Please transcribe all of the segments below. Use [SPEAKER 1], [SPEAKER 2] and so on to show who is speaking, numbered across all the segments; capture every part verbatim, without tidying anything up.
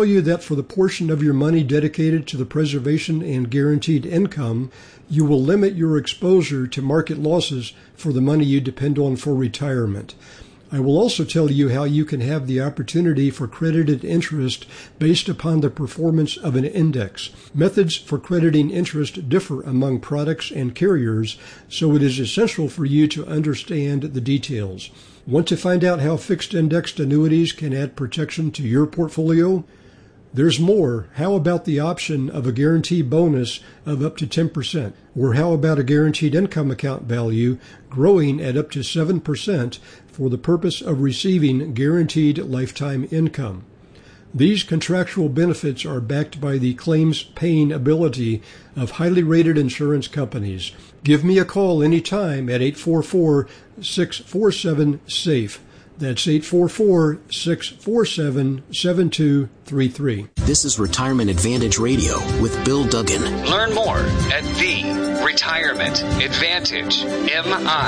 [SPEAKER 1] tell you that for the portion of your money dedicated to the preservation and guaranteed income, you will limit your exposure to market losses for the money you depend on for retirement. I will also tell you how you can have the opportunity for credited interest based upon the performance of an index. Methods for crediting interest differ among products and carriers, so it is essential for you to understand the details. Want to find out how fixed indexed annuities can add protection to your portfolio? There's more. How about the option of a guarantee bonus of up to ten percent? Or how about a guaranteed income account value growing at up to seven percent for the purpose of receiving guaranteed lifetime income? These contractual benefits are backed by the claims-paying ability of highly rated insurance companies. Give me a call anytime at eight four four, six four seven, S A F E. That's eight four four, six four seven, seven two three three.
[SPEAKER 2] This is Retirement Advantage Radio with Bill Duggan.
[SPEAKER 3] Learn more at the retirement advantage M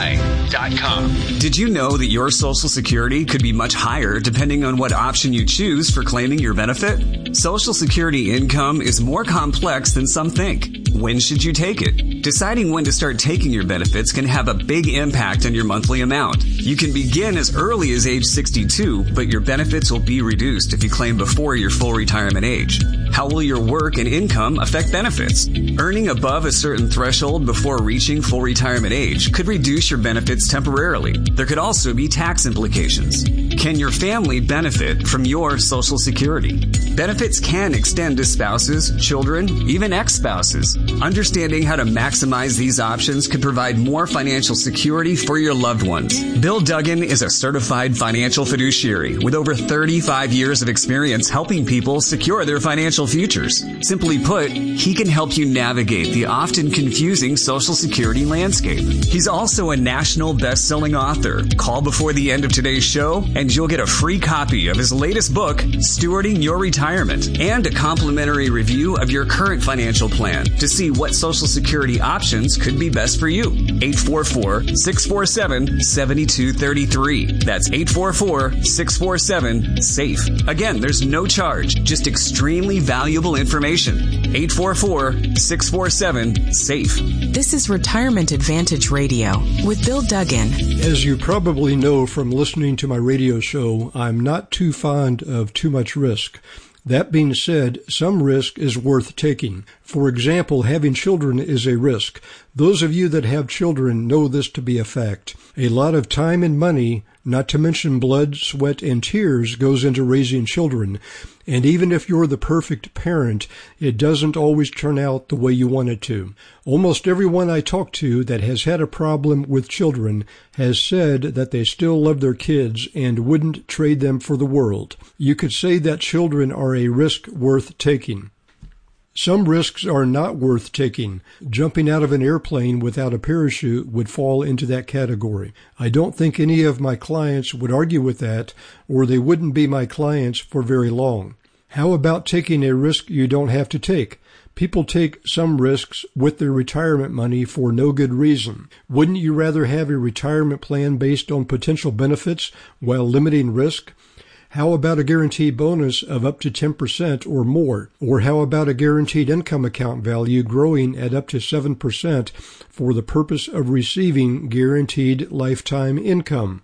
[SPEAKER 3] I dot com.
[SPEAKER 4] Did you know that your Social Security could be much higher depending on what option you choose for claiming your benefit? Social Security income is more complex than some think. When should you take it? Deciding when to start taking your benefits can have a big impact on your monthly amount. You can begin as early as age sixty-two, but your benefits will be reduced if you claim before your full retirement age. How will your work and income affect benefits? Earning above a certain threshold before reaching full retirement age could reduce your benefits temporarily. There could also be tax implications. Can your family benefit from your Social Security? Benefits can extend to spouses, children, even ex-spouses. Understanding how to maximize these options could provide more financial security for your loved ones. Bill Duggan is a certified financial fiduciary with over thirty-five years of experience helping people secure their financial futures. Simply put, he can help you navigate the often confusing Social Security landscape. He's also a national best-selling author. Call before the end of today's show and you'll get a free copy of his latest book, Stewarding Your Retirement, and a complimentary review of your current financial plan to see what Social Security options could be best for you. eight four four, six four seven, seven two three three. That's eight four four, six four seven, S A F E. Again, there's no charge, just extremely valuable information. eight four four, six four seven, S A F E.
[SPEAKER 5] This is Retirement Advantage Radio with Bill Duggan.
[SPEAKER 1] As you probably know from listening to my radio show, I'm not too fond of too much risk. That being said, some risk is worth taking. For example, having children is a risk. Those of you that have children know this to be a fact. A lot of time and money, not to mention blood, sweat, and tears, goes into raising children. And even if you're the perfect parent, it doesn't always turn out the way you want it to. Almost everyone I talk to that has had a problem with children has said that they still love their kids and wouldn't trade them for the world. You could say that children are a risk worth taking. Some risks are not worth taking. Jumping out of an airplane without a parachute would fall into that category. I don't think any of my clients would argue with that, or they wouldn't be my clients for very long. How about taking a risk you don't have to take? People take some risks with their retirement money for no good reason. Wouldn't you rather have a retirement plan based on potential benefits while limiting risk? How about a guaranteed bonus of up to ten percent or more? Or how about a guaranteed income account value growing at up to seven percent for the purpose of receiving guaranteed lifetime income?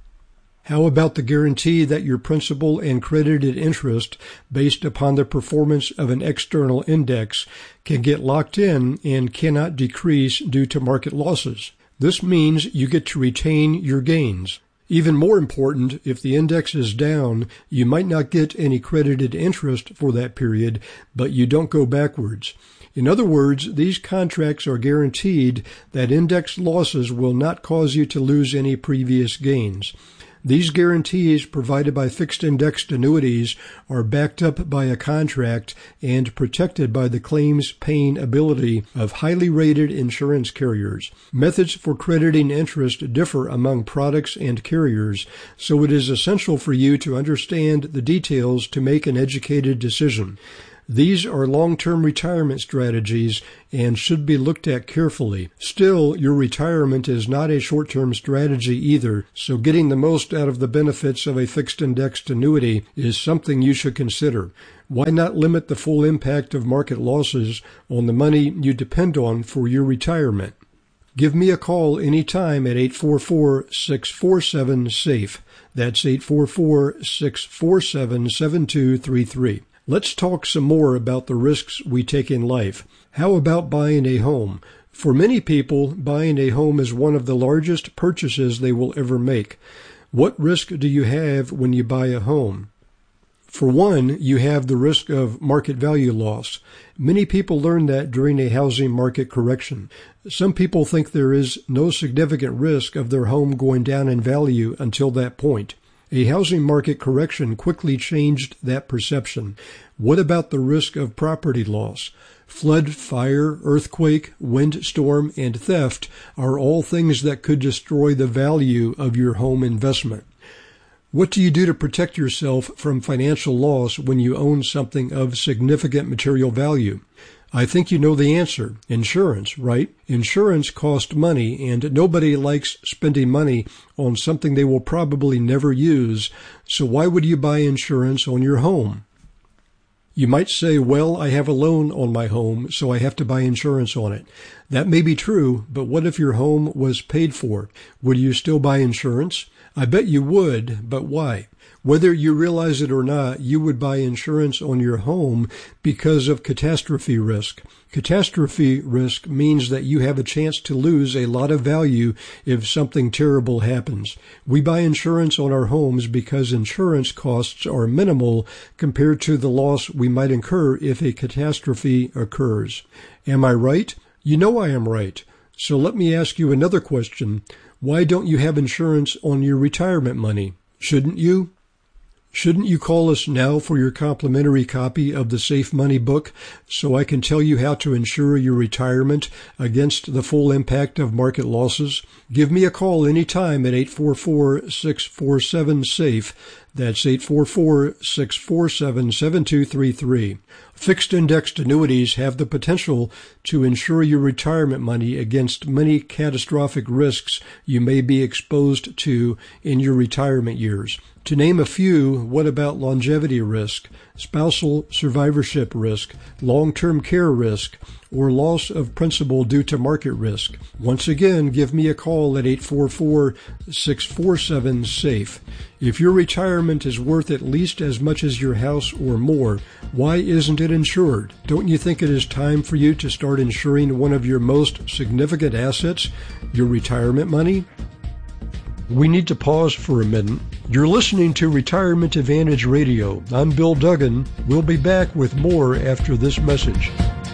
[SPEAKER 1] How about the guarantee that your principal and credited interest based upon the performance of an external index can get locked in and cannot decrease due to market losses? This means you get to retain your gains. Even more important, if the index is down, you might not get any credited interest for that period, but you don't go backwards. In other words, these contracts are guaranteed that index losses will not cause you to lose any previous gains. These guarantees provided by fixed-indexed annuities are backed up by a contract and protected by the claims-paying ability of highly rated insurance carriers. Methods for crediting interest differ among products and carriers, so it is essential for you to understand the details to make an educated decision. These are long-term retirement strategies and should be looked at carefully. Still, your retirement is not a short-term strategy either, so getting the most out of the benefits of a fixed-indexed annuity is something you should consider. Why not limit the full impact of market losses on the money you depend on for your retirement? Give me a call anytime at eight four four, six four seven, SAFE. That's eight four four, six four seven, seven two three three. Let's talk some more about the risks we take in life. How about buying a home? For many people, buying a home is one of the largest purchases they will ever make. What risk do you have when you buy a home? For one, you have the risk of market value loss. Many people learn that during a housing market correction. Some people think there is no significant risk of their home going down in value until that point. A housing market correction quickly changed that perception. What about the risk of property loss? Flood, fire, earthquake, windstorm, and theft are all things that could destroy the value of your home investment. What do you do to protect yourself from financial loss when you own something of significant material value? I think you know the answer. Insurance, right? Insurance costs money, and nobody likes spending money on something they will probably never use, so why would you buy insurance on your home? You might say, well, I have a loan on my home, so I have to buy insurance on it. That may be true, but what if your home was paid for? Would you still buy insurance? I bet you would, but why? Whether you realize it or not, you would buy insurance on your home because of catastrophe risk. Catastrophe risk means that you have a chance to lose a lot of value if something terrible happens. We buy insurance on our homes because insurance costs are minimal compared to the loss we might incur if a catastrophe occurs. Am I right? You know I am right. So let me ask you another question. Why don't you have insurance on your retirement money? Shouldn't you? Shouldn't you call us now for your complimentary copy of the Safe Money book so I can tell you how to insure your retirement against the full impact of market losses? Give me a call anytime at eight four four, six four seven, SAFE. That's eight four four, six four seven, seven two three three. Fixed-indexed annuities have the potential to insure your retirement money against many catastrophic risks you may be exposed to in your retirement years. To name a few, what about longevity risk, spousal survivorship risk, long-term care risk, or loss of principal due to market risk? Once again, give me a call at eight four four, six four seven, SAFE. If your retirement is worth at least as much as your house or more, why isn't it insured? Don't you think it is time for you to start insuring one of your most significant assets, your retirement money? We need to pause for a minute. You're listening to Retirement Advantage Radio. I'm Bill Duggan. We'll be back with more after this message.